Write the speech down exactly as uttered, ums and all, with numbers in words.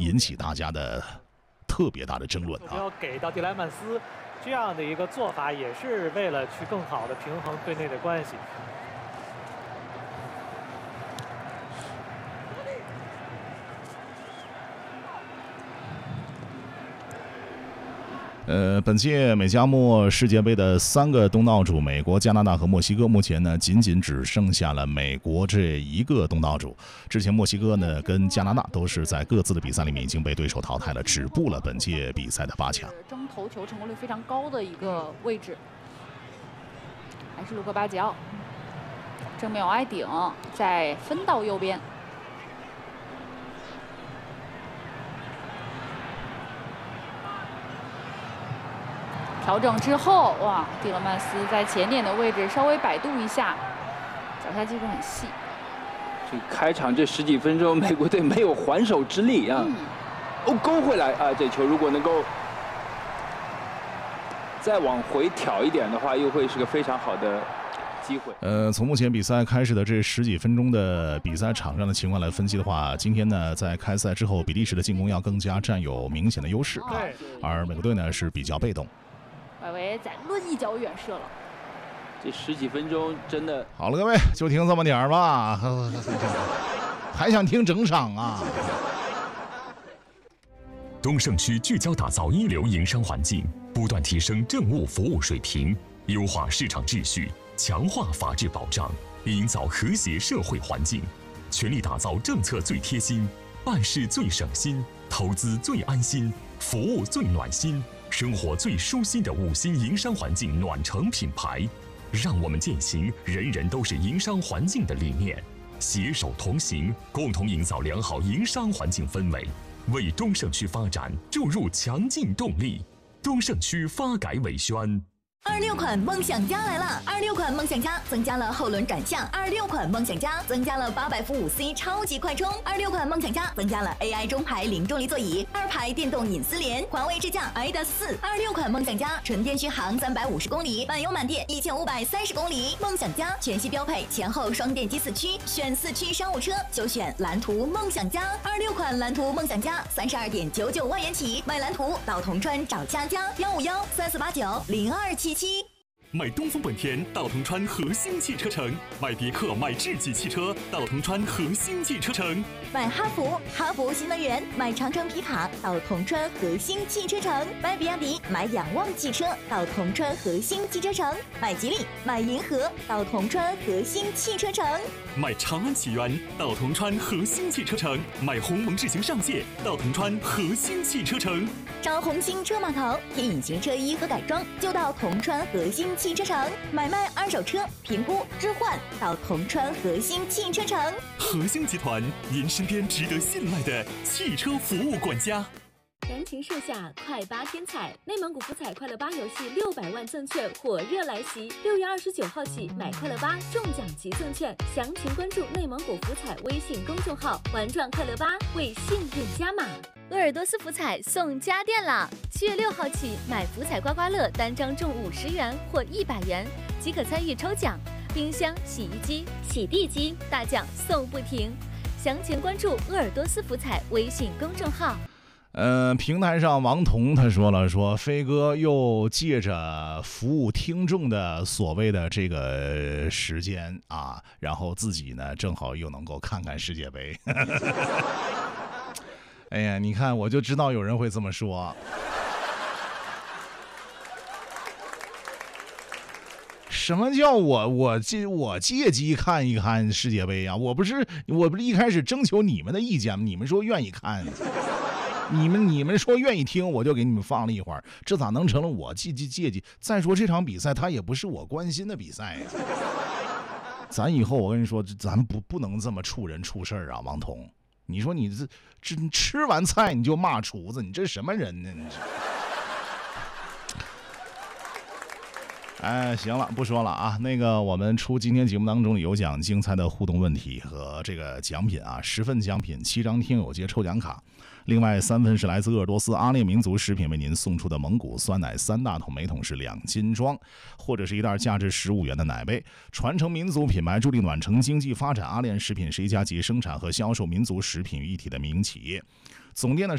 引起大家的特别大的争论啊。 要给到蒂莱曼斯这样的一个做法，也是为了去更好的平衡队内的关系。 呃，本届美加墨世界杯的三个东道主，美国、加拿大和墨西哥，目前呢仅仅只剩下了美国这一个东道主。之前墨西哥呢跟加拿大都是在各自的比赛里面已经被对手淘汰了，止步了本届比赛的八强。 争头球成功率非常高的一个位置，还是卢克巴吉奥，正面往外顶，再分到右边。调整之后，哇，蒂勒曼斯在前点的位置稍微摆渡一下，脚下技术很细。 这开场这十几分钟，美国队没有还手之力啊！嗯、哦，勾回来啊！这球如果能够再往回挑一点的话，又会是个非常好的机会。 呃，从目前比赛开始的这十几分钟的比赛场上的情况来分析的话，今天呢，在开赛之后，比利时的进攻要更加占有明显的优势啊，而美国队呢是比较被动。 外围再抡一脚远射了， 这十几分钟真的好了，各位就听这么点儿吧，还想听整场啊？ 东盛区聚焦打造一流营商环境，不断提升政务服务水平，优化市场秩序，强化法治保障，营造和谐社会环境，全力打造政策最贴心、办事最省心、投资最安心、服务最暖心、生活最舒心的五星营商环境暖城品牌，让我们践行人人都是营商环境的理念，携手同行，共同营造良好营商环境氛围，为东盛区发展注入强劲动力。东盛区发改委宣。 二六款梦想家来了！二六款梦想家增加了后轮转向，二六款梦想家增加了八百伏五 C 超级快充，二六款梦想家增加了 A I 中排零重力座椅，二排电动隐私联，华为智驾 i D A S 四。二六款梦想家纯电续航三百五十公里，满油满电一千五百三十公里。梦想家全系标配前后双电机四驱，选四驱商务车就选蓝图梦想家。二六款蓝图梦想家三十二点九九万元起，买蓝图到铜川找佳佳，幺五幺三四八九零二七七。 买东风本田到铜川核心汽车城，买别克买智己汽车到铜川核心汽车城， 买哈弗哈弗新能源，买长城皮卡到铜川核心汽车城，买比亚迪买仰望汽车到铜川核心汽车城，买吉利买银河到铜川核心汽车城， 买长安启源到铜川核心汽车城，买鸿蒙智行上界到铜川核心汽车城， 找红星车码头添引擎车衣和改装就到铜川核心汽车城，买卖二手车评估置换到铜川核心汽车城。 核心集团，您身边值得信赖的汽车服务管家。 燃情盛夏，快八天彩！内蒙古福彩快乐八游戏六百万赠券火热来袭，六月二十九号起买快乐八中奖即赠券，详情关注内蒙古福彩微信公众号，玩转快乐八为幸运加码。 鄂尔多斯福彩送家电啦！七月六号起买福彩刮刮乐单张中五十元或一百元即可参与抽奖，冰箱、洗衣机、洗地机大奖送不停。详情关注鄂尔多斯福彩微信公众号。 呃，平台上王彤他说了，说飞哥又借着服务听众的所谓的这个时间啊，然后自己呢正好又能够看看世界杯。哎呀，你看我就知道有人会这么说。什么叫我我借我借机看一看世界杯啊？我不是我不是一开始征求你们的意见吗？你们说愿意看。你们你们说愿意听，我就给你们放了一会儿，这咋能成了我借机借机？再说这场比赛，它也不是我关心的比赛呀。咱以后我跟你说，咱不不能这么处人处事啊，王彤。你说你这这吃完菜你就骂厨子，你这什么人呢？你这。哎，行了，不说了啊。那个，我们出今天节目当中有奖精彩的互动问题和这个奖品啊，十份奖品，七张听友节抽奖卡，另外三份是来自鄂尔多斯阿列民族食品为您送出的蒙古酸奶三大桶，每桶是两斤装，或者是一袋价值十五元的奶杯。传承民族品牌，助力暖城经济发展。阿联食品是一家集生产和销售民族食品于一体的民营企业，总店呢